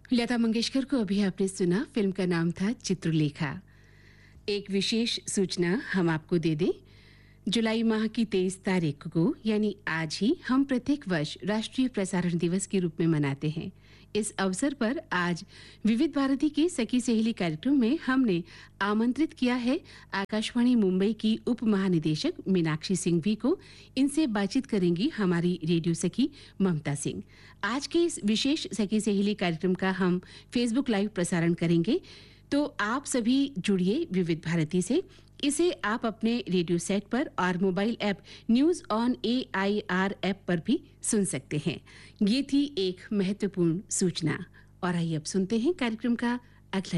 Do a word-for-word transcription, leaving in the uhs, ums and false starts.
लता मंगेशकर को अभी आपने सुना। फिल्म का नाम था चित्रलेखा। एक विशेष सूचना हम आपको दे दें। जुलाई माह की तेईस तारीख को यानी आज ही हम प्रत्येक वर्ष राष्ट्रीय प्रसारण दिवस के रूप में मनाते हैं। इस अवसर पर आज विविध भारती के सखी सहेली कार्यक्रम में हमने आमंत्रित किया है आकाशवाणी मुंबई की उप महानिदेशक मीनाक्षी सिंघवी को। इनसे बातचीत करेंगी हमारी रेडियो सखी ममता सिंह। आज के इस विशेष सखी सहेली कार्यक्रम का हम फेसबुक लाइव प्रसारण करेंगे, तो आप सभी जुड़िए विविध भारती से। इसे आप अपने रेडियो सेट पर और mobile app news on A I R app पर भी सुन सकते हैं। ये थी एक महत्वपूर्ण सूचना। और आइए अब सुनते हैं कार्यक्रम का अगला